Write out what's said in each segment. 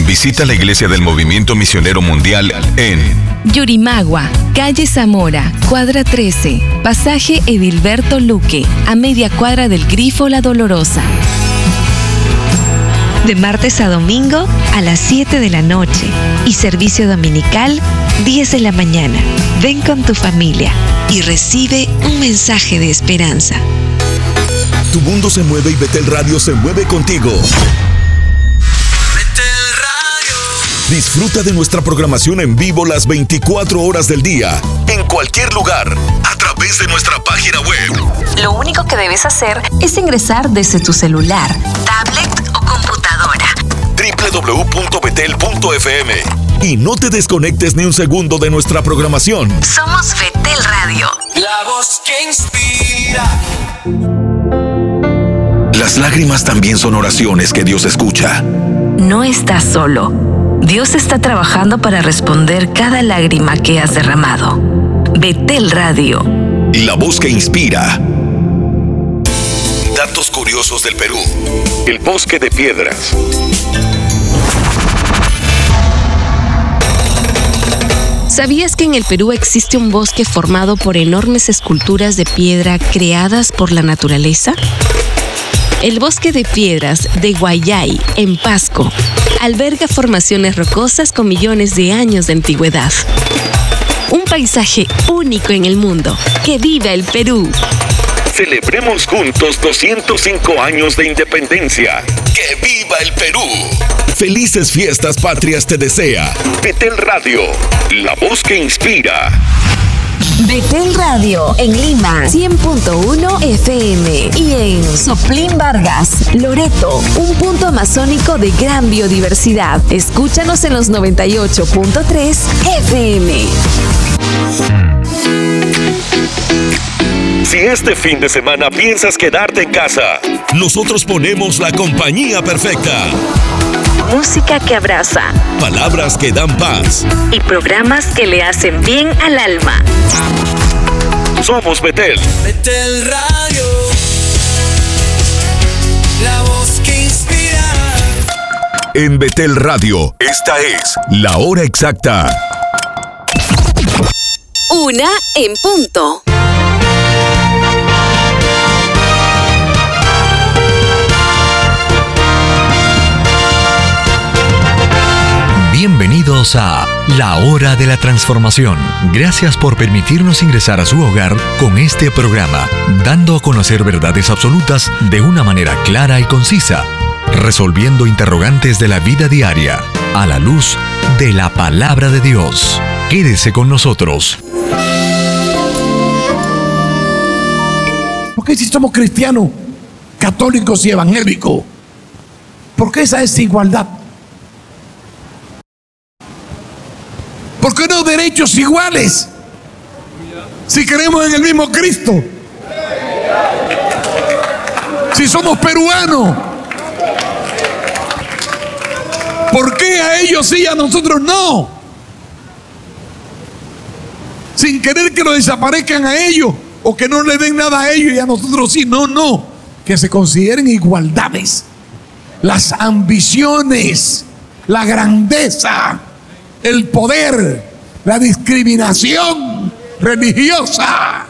Visita la Iglesia del Movimiento Misionero Mundial en Yurimagua, calle Zamora, cuadra 13, pasaje Edilberto Luque, a media cuadra del Grifo La Dolorosa. De martes a domingo a las 7 de la noche y servicio dominical 10 de la mañana. Ven con tu familia y recibe un mensaje de esperanza. Tu mundo se mueve y Betel Radio se mueve contigo. Disfruta de nuestra programación en vivo las 24 horas del día, en cualquier lugar, a través de nuestra página web. Lo único que debes hacer es ingresar desde tu celular, tablet o computadora. www.betel.fm. Y no te desconectes ni un segundo de nuestra programación. Somos Betel Radio. La voz que inspira. Las lágrimas también son oraciones que Dios escucha. No estás solo. Dios está trabajando para responder cada lágrima que has derramado. Betel Radio. La voz que inspira. Datos curiosos del Perú. El bosque de piedras. ¿Sabías que en el Perú existe un bosque formado por enormes esculturas de piedra creadas por la naturaleza? El bosque de piedras de Guayay, en Pasco, alberga formaciones rocosas con millones de años de antigüedad. Un paisaje único en el mundo. ¡Que viva el Perú! Celebremos juntos 205 años de independencia. ¡Que viva el Perú! Felices fiestas patrias te desea Betel Radio, la voz que inspira. Betel Radio en Lima 100.1 FM y en Soplín Vargas, Loreto, un punto amazónico de gran biodiversidad. Escúchanos en los 98.3 FM. Si este fin de semana piensas quedarte en casa, nosotros ponemos la compañía perfecta. Música que abraza. Palabras que dan paz. Y programas que le hacen bien al alma. Somos Betel. Betel Radio. La voz que inspira. En Betel Radio, esta es la hora exacta. 1 en punto. Bienvenidos a La Hora de la Transformación. Gracias por permitirnos ingresar a su hogar con este programa, dando a conocer verdades absolutas de una manera clara y concisa, resolviendo interrogantes de la vida diaria, a la luz de la Palabra de Dios. Quédese con nosotros. ¿Por qué si somos cristianos, católicos y evangélicos? ¿Por qué esa desigualdad? ¿Por qué no derechos iguales? Si creemos en el mismo Cristo. Si somos peruanos. ¿Por qué a ellos sí y a nosotros no? Sin querer que lo desaparezcan a ellos o que no le den nada a ellos y a nosotros sí. No. Que se consideren igualdades. Las ambiciones, la grandeza, el poder, la discriminación religiosa.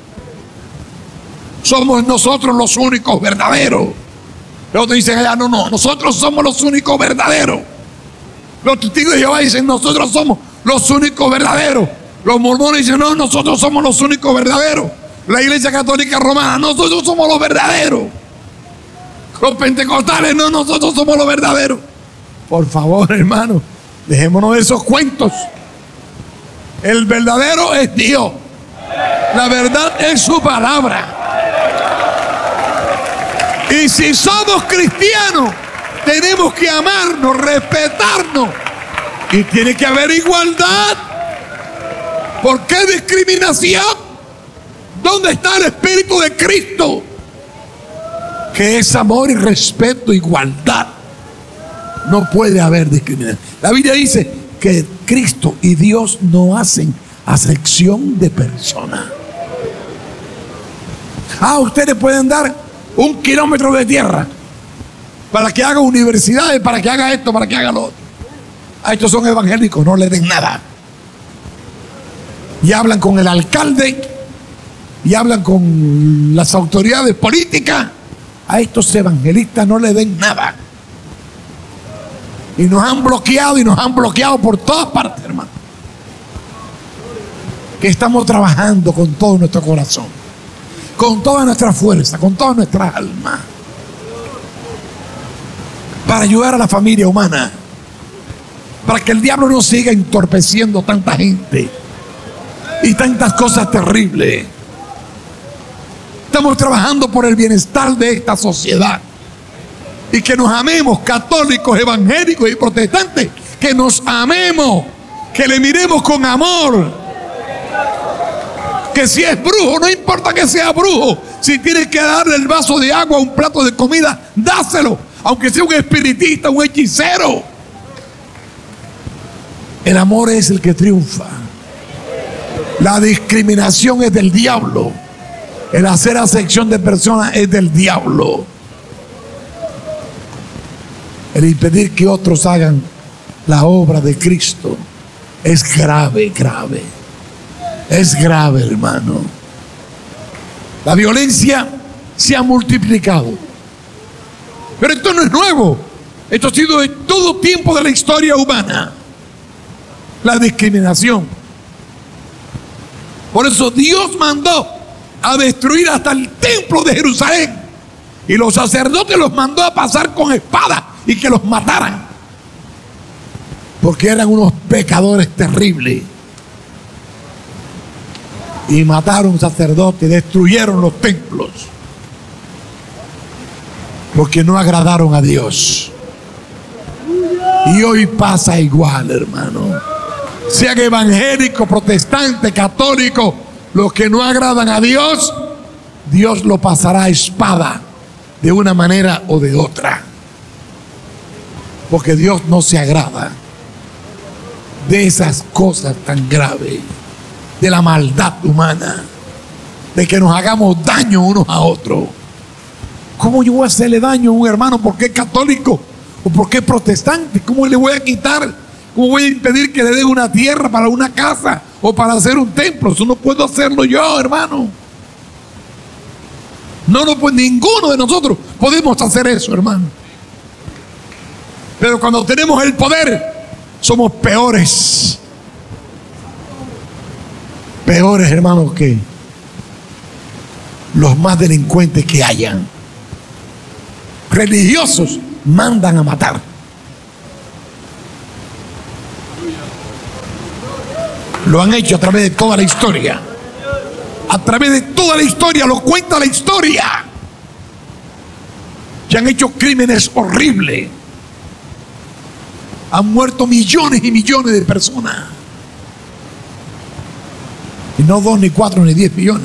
Somos nosotros los únicos verdaderos. Los otros dicen allá, no, nosotros somos los únicos verdaderos. Los testigos de Jehová dicen, nosotros somos los únicos verdaderos. Los mormones dicen, no, nosotros somos los únicos verdaderos. La Iglesia Católica Romana, nosotros somos los verdaderos. Los pentecostales, no, nosotros somos los verdaderos. Por favor, hermano, dejémonos de esos cuentos. El verdadero es Dios. La verdad es su palabra. Y si somos cristianos, tenemos que amarnos, respetarnos. Y tiene que haber igualdad. ¿Por qué discriminación? ¿Dónde está el Espíritu de Cristo? Que es amor y respeto, igualdad. No puede haber discriminación. La Biblia dice que Cristo y Dios no hacen acepción de personas. Ustedes pueden dar 1 kilómetro de tierra para que haga universidades, para que haga esto, para que haga lo otro. A estos son evangélicos, no le den nada. Y hablan con el alcalde, y hablan con las autoridades políticas. A estos evangelistas no le den nada. Y nos han bloqueado por todas partes, hermano. Que estamos trabajando con todo nuestro corazón, con toda nuestra fuerza, con toda nuestra alma, para ayudar a la familia humana, para que el diablo no siga entorpeciendo tanta gente y tantas cosas terribles. Estamos trabajando por el bienestar de esta sociedad y que nos amemos, católicos, evangélicos y protestantes, que nos amemos, que le miremos con amor. Que si es brujo, no importa que sea brujo, si tienes que darle el vaso de agua, un plato de comida, dáselo, aunque sea un espiritista, un hechicero. El amor es el que triunfa. La discriminación es del diablo. El hacer acepción de personas es del diablo. El impedir que otros hagan la obra de Cristo es grave, grave. Es grave, hermano. La violencia se ha multiplicado. Pero esto no es nuevo. Esto ha sido de todo tiempo de la historia humana. La discriminación. Por eso Dios mandó a destruir hasta el templo de Jerusalén. Y los sacerdotes los mandó a pasar con espada y que los mataran. Porque eran unos pecadores terribles. Y mataron sacerdotes, destruyeron los templos. Porque no agradaron a Dios. Y hoy pasa igual, hermano. Sean evangélicos, protestantes, católicos, los que no agradan a Dios, Dios lo pasará a espada de una manera o de otra. Porque Dios no se agrada de esas cosas tan graves, de la maldad humana, de que nos hagamos daño unos a otros. ¿Cómo yo voy a hacerle daño a un hermano porque es católico o porque es protestante? ¿Cómo le voy a quitar? ¿Cómo voy a impedir que le dé una tierra para una casa o para hacer un templo? Eso no puedo hacerlo yo, hermano. No, pues ninguno de nosotros podemos hacer eso, hermano. Pero cuando tenemos el poder, somos peores. Peores, hermanos, que los más delincuentes que hayan. Religiosos mandan a matar. Lo han hecho a través de toda la historia. A través de toda la historia, lo cuenta la historia. Que han hecho crímenes horribles. Han muerto millones y millones de personas. Y no 2, ni 4, ni 10 millones.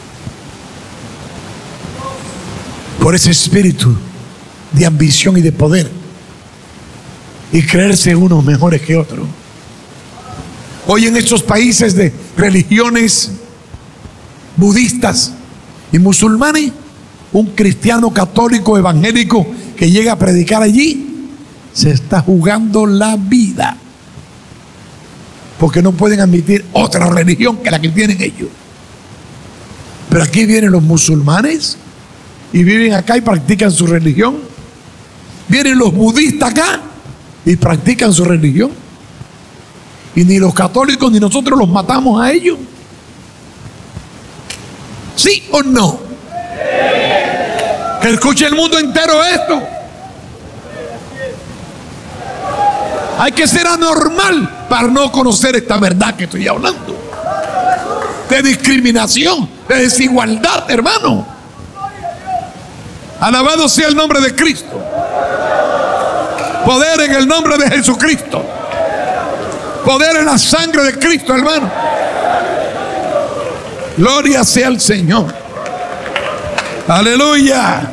Por ese espíritu de ambición y de poder. Y creerse unos mejores que otros. Hoy en estos países de religiones budistas y musulmanes, un cristiano católico evangélico que llega a predicar allí, se está jugando la vida. Porque no pueden admitir otra religión que la que tienen ellos. Pero aquí vienen los musulmanes y viven acá y practican su religión. Vienen los budistas acá y practican su religión. Y ni los católicos ni nosotros los matamos a ellos. ¿Sí o no? Que escuche el mundo entero esto. Hay que ser anormal para no conocer esta verdad que estoy hablando. De discriminación, de desigualdad, hermano. Alabado sea el nombre de Cristo. Poder en el nombre de Jesucristo. Poder en la sangre de Cristo, hermano. Gloria sea al Señor. Aleluya.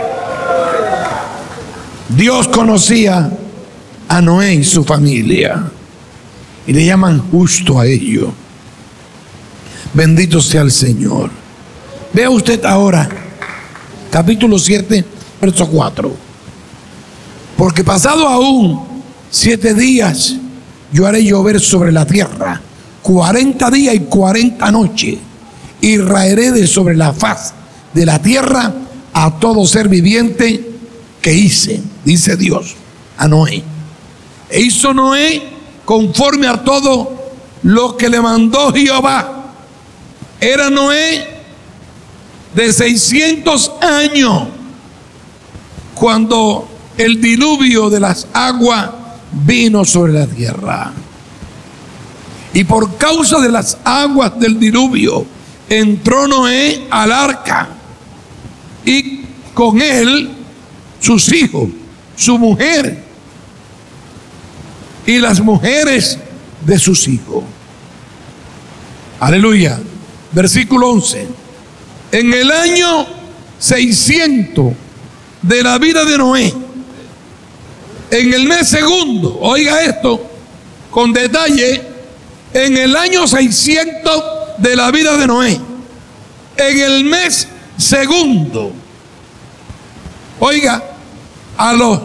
Dios conocía a Noé y su familia. Y le llaman justo a ellos. Bendito sea el Señor. Vea usted ahora, capítulo 7, verso 4. Porque pasado aún 7 días, yo haré llover sobre la tierra 40 días y 40 noches, y raeré de sobre la faz de la tierra a todo ser viviente que hice, dice Dios a Noé. E hizo Noé conforme a todo lo que le mandó Jehová. Era Noé de 600 años cuando el diluvio de las aguas vino sobre la tierra. Y por causa de las aguas del diluvio entró Noé al arca, y con él sus hijos, su mujer y las mujeres de sus hijos. Aleluya. Versículo 11. En el año 600 de la vida de Noé, en el mes segundo, oiga esto con detalle, en el año 600 de la vida de Noé, en el mes segundo, oiga, a los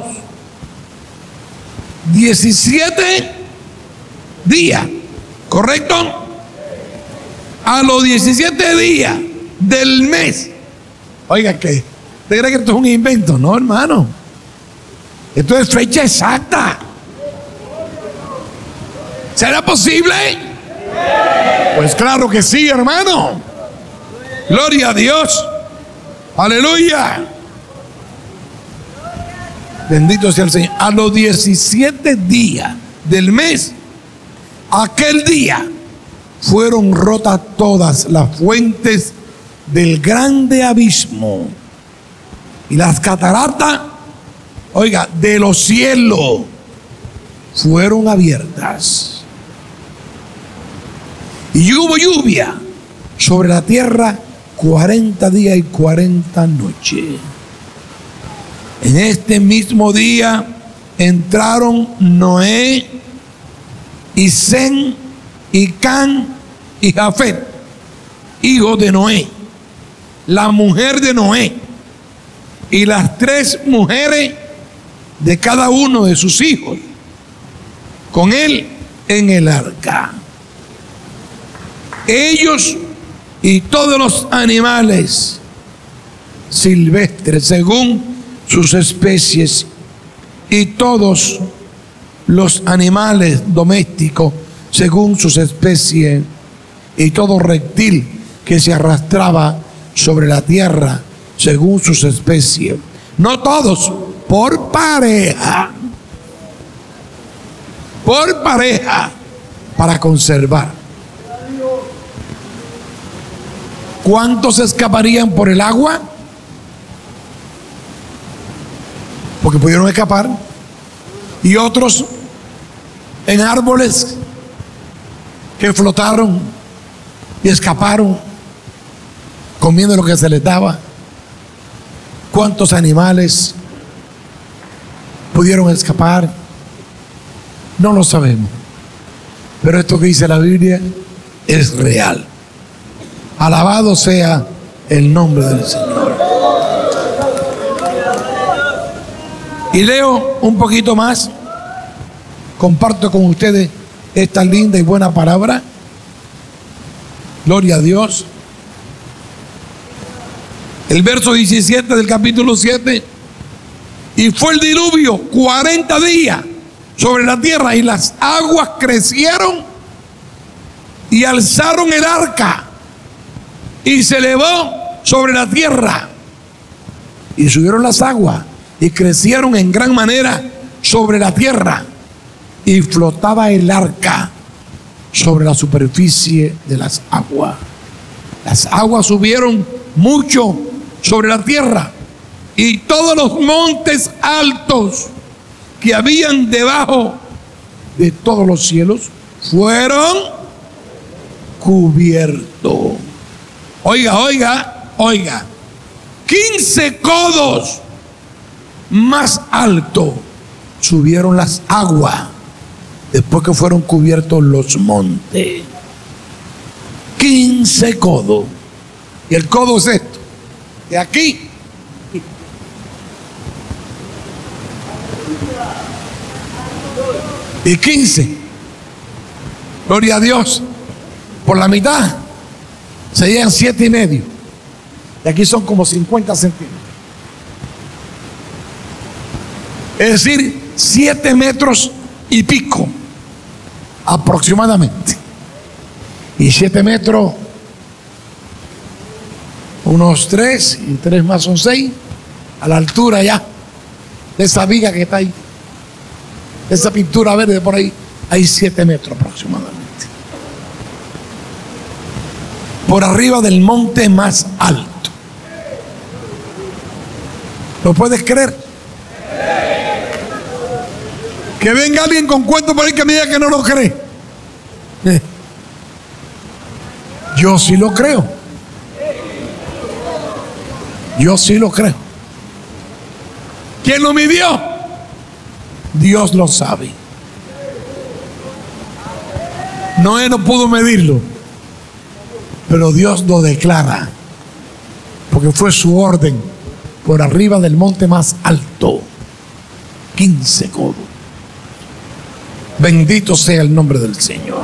17 días, ¿correcto? A los 17 días del mes. Oiga, ¿qué? ¿Usted cree que esto es un invento? No, hermano. Esto es fecha exacta. ¿Será posible? Pues claro que sí, hermano. Gloria a Dios. Aleluya. Bendito sea el Señor. A los 17 días del mes, aquel día, fueron rotas todas las fuentes del grande abismo, y las cataratas, oiga, de los cielos fueron abiertas, y hubo lluvia sobre la tierra 40 días y 40 noches. En este mismo día entraron Noé y Sem y Can y Jafet, hijos de Noé, la mujer de Noé y las 3 mujeres de cada uno de sus hijos, con él en el arca. Ellos y todos los animales silvestres según sus especies, y todos los animales domésticos según sus especies, y todo reptil que se arrastraba sobre la tierra según sus especies. No todos, por pareja, para conservar. ¿Cuántos escaparían por el agua? Porque pudieron escapar. Y otros en árboles que flotaron y escaparon comiendo lo que se les daba. ¿Cuántos animales pudieron escapar? No lo sabemos. Pero esto que dice la Biblia es real. Alabado sea el nombre del Señor. Y leo un poquito más. Comparto con ustedes esta linda y buena palabra. Gloria a Dios. El verso 17 del capítulo 7. Y fue el diluvio 40 días sobre la tierra, y las aguas crecieron y alzaron el arca, y se elevó sobre la tierra, y subieron las aguas y crecieron en gran manera sobre la tierra, y flotaba el arca sobre la superficie de las aguas. Las aguas subieron mucho sobre la tierra, y todos los montes altos que habían debajo de todos los cielos fueron cubiertos. Oiga, 15 codos más alto subieron las aguas después que fueron cubiertos los montes. 15 codos. Y el codo es esto, de aquí y 15 Gloria a Dios. Por la mitad serían 7,5. Y aquí son como 50 centímetros. Es decir, 7 metros y pico aproximadamente. Y 7 metros, unos 3, y 3 más son 6, a la altura ya de esa viga que está ahí, de esa pintura verde por ahí, hay 7 metros aproximadamente. Por arriba del monte más alto. ¿Lo puedes creer? Que venga alguien con cuento por ahí que me diga que no lo cree. Yo sí lo creo. Yo sí lo creo. ¿Quién lo midió? Dios lo sabe. Noé no pudo medirlo, pero Dios lo declara, porque fue su orden, por arriba del monte más alto, 15 codos. Bendito sea el nombre del Señor.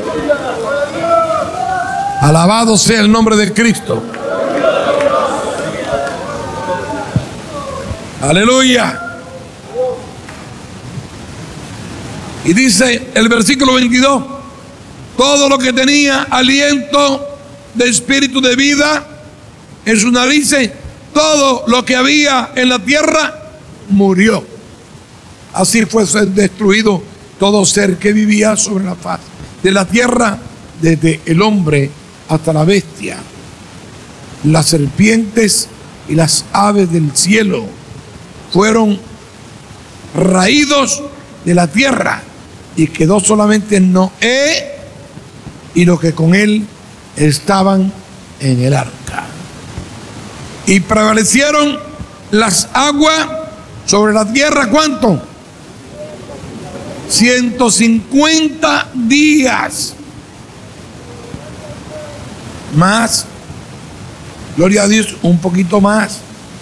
Alabado sea el nombre de Cristo. Aleluya. Y dice el versículo 22: todo lo que tenía aliento de espíritu de vida en sus narices, todo lo que había en la tierra murió. Así fue destruido todo ser que vivía sobre la faz de la tierra, desde el hombre hasta la bestia, las serpientes y las aves del cielo fueron raídos de la tierra, y quedó solamente Noé y los que con él estaban en el arca. Y prevalecieron las aguas sobre la tierra, ¿cuánto? 150 días. Más, gloria a Dios, un poquito más.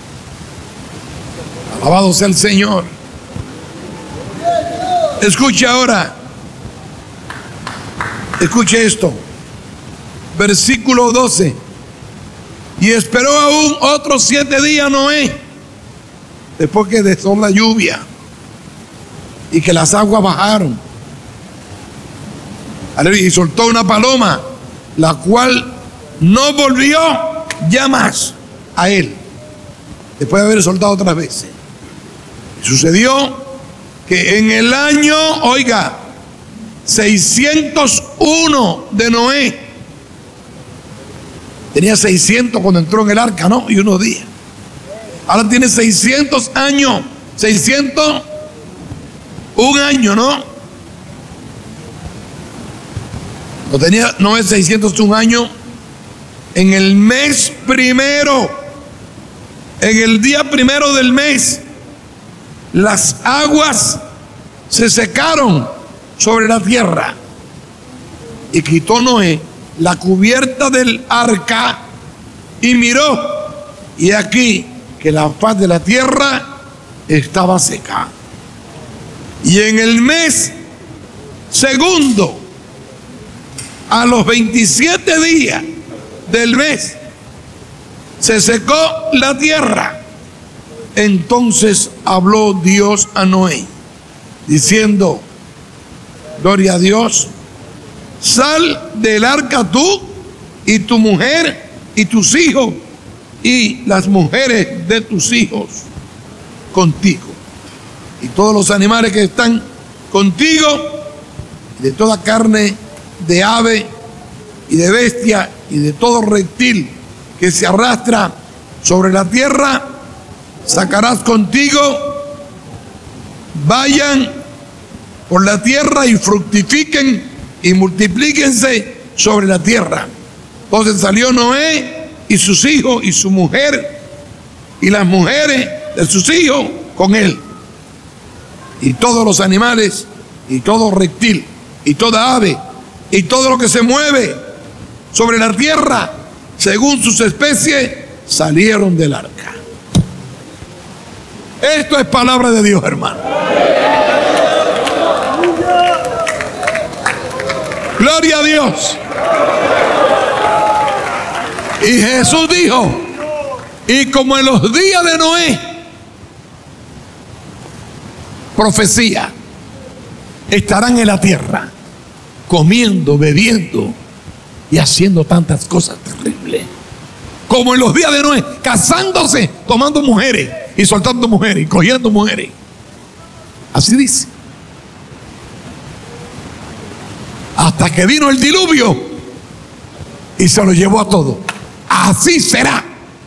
Alabado sea el Señor. Escuche ahora. Escuche esto. Versículo 12. Y esperó aún otros 7 días Noé, después que cesó la lluvia y que las aguas bajaron. Y soltó una paloma, la cual no volvió ya más a él, después de haber soltado otras veces. Sucedió que en el año, oiga, 601 de Noé, tenía 600 cuando entró en el arca, ¿no? Y unos días. Ahora tiene 600 años, 600, un año, ¿no? No tenía, no es 601 años. En el mes primero, en el día primero del mes, las aguas se secaron sobre la tierra. Y quitó Noé la cubierta del arca y miró, y aquí que la faz de la tierra estaba seca. Y en el mes segundo, a los 27 días del mes, se secó la tierra. Entonces habló Dios a Noé, diciendo: gloria a Dios, sal del arca tú y tu mujer y tus hijos y las mujeres de tus hijos contigo, y todos los animales que están contigo, de toda carne de ave y de bestia y de todo reptil que se arrastra sobre la tierra, sacarás contigo. Vayan por la tierra y fructifiquen y multiplíquense sobre la tierra. Entonces salió Noé y sus hijos y su mujer y las mujeres de sus hijos con él, y todos los animales y todo reptil y toda ave y todo lo que se mueve sobre la tierra según sus especies salieron del arca. Esto es palabra de Dios, hermano. Gloria a Dios. Y Jesús dijo, y como en los días de Noé, profecía, estarán en la tierra comiendo, bebiendo y haciendo tantas cosas terribles. Como en los días de Noé, casándose, tomando mujeres y soltando mujeres y cogiendo mujeres. Así dice. Hasta que vino el diluvio y se lo llevó a todos. Así será.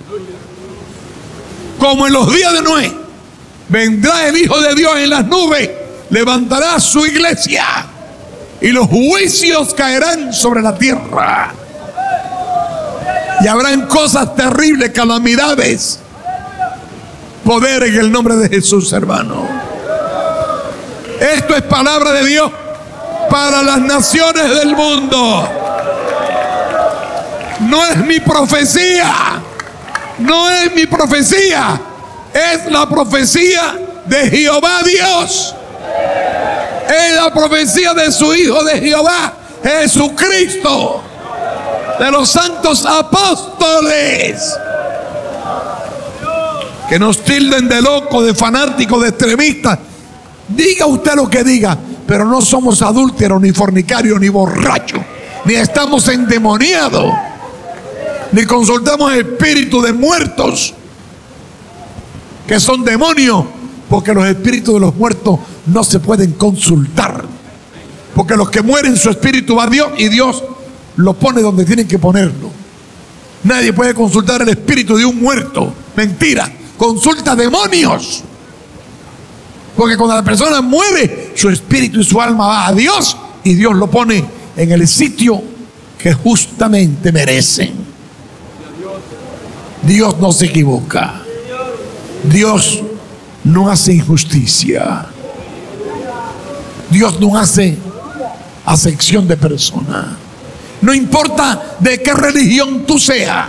Como en los días de Noé, vendrá el Hijo de Dios en las nubes, levantará su iglesia y los juicios caerán sobre la tierra. Y habrán cosas terribles, calamidades. Poder en el nombre de Jesús, hermano. Esto es palabra de Dios para las naciones del mundo. No es mi profecía. No es mi profecía. Es la profecía de Jehová Dios. Es la profecía de su Hijo de Jehová, Jesucristo, de los santos apóstoles. Que nos tilden de locos, de fanáticos, de extremistas. Diga usted lo que diga, pero no somos adúlteros, ni fornicarios, ni borrachos, ni estamos endemoniados, ni consultamos espíritus de muertos, que son demonios, porque los espíritus de los muertos no se pueden consultar, porque los que mueren, su espíritu va a Dios y Dios lo pone donde tienen que ponerlo. Nadie puede consultar el espíritu de un muerto. Mentira. Consulta demonios, porque cuando la persona muere, su espíritu y su alma va a Dios y Dios lo pone en el sitio que justamente merecen. Dios no se equivoca. Dios no hace injusticia. Dios no hace acepción de persona. No importa de qué religión tú seas.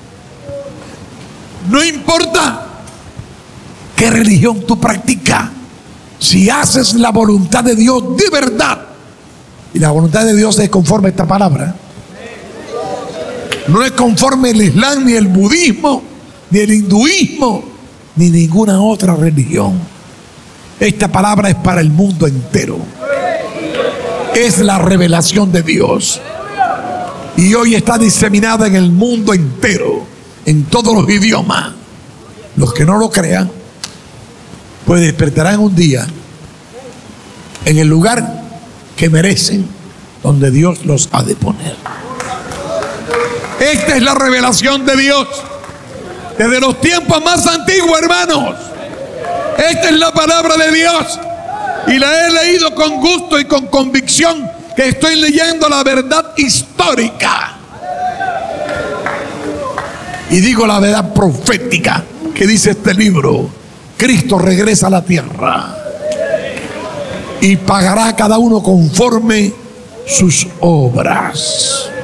No importa qué religión tú practicas. Si haces la voluntad de Dios de verdad, y la voluntad de Dios es conforme a esta palabra, no es conforme el Islam, ni el budismo, ni el hinduismo, ni ninguna otra religión. Esta palabra es para el mundo entero. Es la revelación de Dios. Y hoy está diseminada en el mundo entero, en todos los idiomas. Los que no lo crean, pues despertarán un día en el lugar que merecen, donde Dios los ha de poner. Esta es la revelación de Dios desde los tiempos más antiguos, hermanos. Esta es la palabra de Dios y la he leído con gusto y con convicción, que estoy leyendo la verdad histórica. Y digo la verdad profética que dice este libro. Cristo regresa a la tierra y pagará a cada uno conforme sus obras.